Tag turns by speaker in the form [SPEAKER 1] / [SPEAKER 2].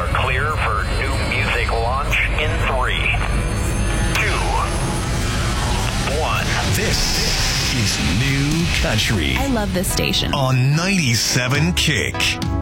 [SPEAKER 1] are clear for new music launch in 3, 2, 1.
[SPEAKER 2] This is New Country
[SPEAKER 3] I love this station.
[SPEAKER 2] on 97 Kick.